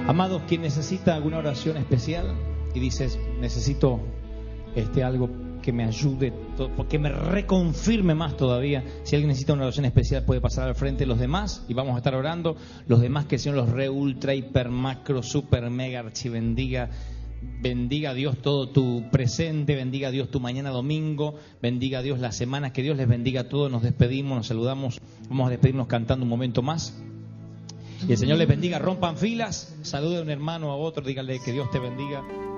Amados, quien necesita alguna oración especial y dices, necesito algo que me ayude, que me reconfirme más todavía. Si alguien necesita una oración especial, puede pasar al frente. Los demás, y vamos a estar orando, los demás que sean los re, ultra, hiper, macro, super, mega, archibendiga. Bendiga a Dios todo tu presente, bendiga a Dios tu mañana domingo, bendiga a Dios las semanas, que Dios les bendiga a todos. Nos despedimos, nos saludamos, vamos a despedirnos cantando un momento más. Y el Señor les bendiga, rompan filas, salude a un hermano, a otro, díganle que Dios te bendiga.